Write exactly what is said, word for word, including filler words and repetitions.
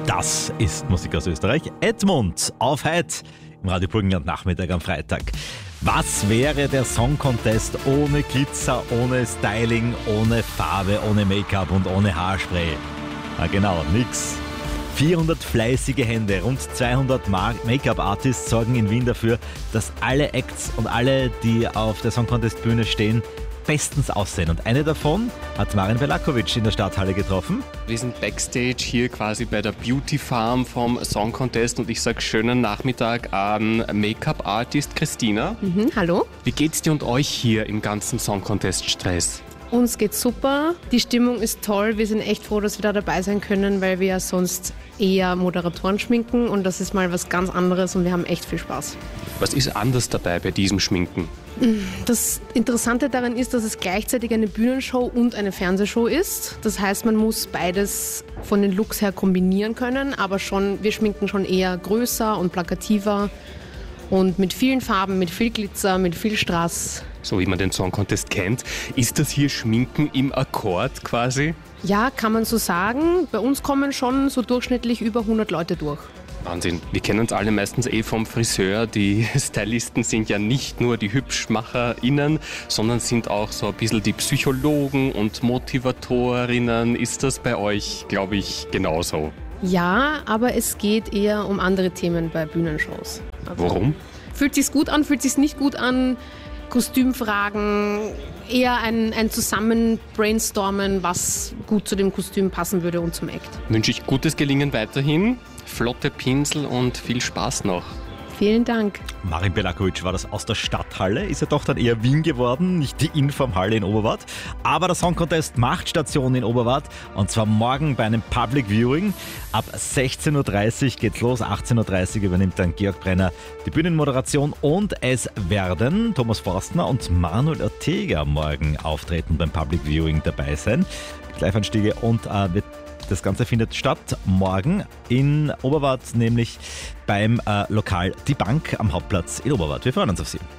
Das ist Musik aus Österreich. Edmund auf heute im Radio Burgenland Nachmittag am Freitag. Was wäre der Song Contest ohne Glitzer, ohne Styling, ohne Farbe, ohne Make-up und ohne Haarspray? Na genau, nix. vierhundert fleißige Hände, rund zweihundert Make-up-Artists sorgen in Wien dafür, dass alle Acts und alle, die auf der Song Contest Bühne stehen, bestens aussehen. Und eine davon hat Marin Belakovic in der Stadthalle getroffen. Wir sind Backstage hier quasi bei der Beauty Farm vom Song Contest und ich sage schönen Nachmittag an Make-up-Artist Christina. Mhm, hallo. Wie geht's dir und euch hier im ganzen Song Contest Stress? Uns geht's super, die Stimmung ist toll, wir sind echt froh, dass wir da dabei sein können, weil wir ja sonst eher Moderatoren schminken und das ist mal was ganz anderes und wir haben echt viel Spaß. Was ist anders dabei bei diesem Schminken? Das Interessante daran ist, dass es gleichzeitig eine Bühnenshow und eine Fernsehshow ist. Das heißt, man muss beides von den Looks her kombinieren können, aber schon, wir schminken schon eher größer und plakativer und mit vielen Farben, mit viel Glitzer, mit viel Strass. So wie man den Song Contest kennt. Ist das hier Schminken im Akkord quasi? Ja, kann man so sagen. Bei uns kommen schon so durchschnittlich über hundert Leute durch. Wahnsinn. Wir kennen uns alle meistens eh vom Friseur. Die Stylisten sind ja nicht nur die HübschmacherInnen, sondern sind auch so ein bisschen die Psychologen und Motivatorinnen. Ist das bei euch, glaube ich, genauso? Ja, aber es geht eher um andere Themen bei Bühnenshows. Also, warum? Fühlt sich's gut an, fühlt sich's nicht gut an? Kostümfragen, eher ein, ein Zusammen-Brainstormen, was gut zu dem Kostüm passen würde und zum Act. Wünsche ich gutes Gelingen weiterhin, flotte Pinsel und viel Spaß noch. Vielen Dank. Marin Belakovic war das aus der Stadthalle, ist ja doch dann eher Wien geworden, nicht die Informhalle in Oberwart. Aber der Song Contest macht Station in Oberwart und zwar morgen bei einem Public Viewing. Ab sechzehn Uhr dreißig geht's los, achtzehn Uhr dreißig übernimmt dann Georg Brenner die Bühnenmoderation und es werden Thomas Forstner und Manuel Ortega morgen auftreten beim Public Viewing dabei sein. Live-Anstiege und äh, wird Das Ganze findet statt morgen in Oberwart, nämlich beim äh, Lokal Die Bank am Hauptplatz in Oberwart. Wir freuen uns auf Sie.